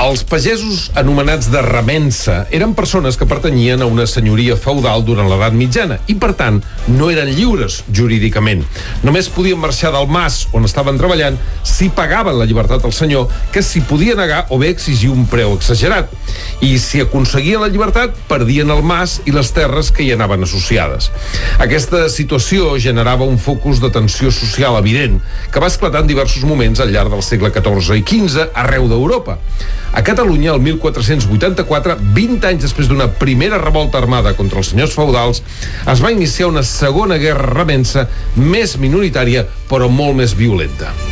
Els pagesos anomenats de remença eren persones que pertanyien a una senyoria feudal durant l'edat mitjana i, per tant, no eren lliures jurídicament. Només podien marxar del mas on estaven treballant si pagaven la llibertat al senyor, que s'hi podia negar o bé exigir un preu exagerat. I si aconseguien la llibertat, perdien el mas i les terres que hi anaven associades. Aquesta situació generava un focus de tensió social evident que va esclatar en diversos moments al llarg del segle XIV i XV arreu d'Europa. A Catalunya, el 1484, 20 anys després d'una primera revolta armada contra els senyors feudals, es va iniciar una segona guerra remença més minoritària, però molt més violenta.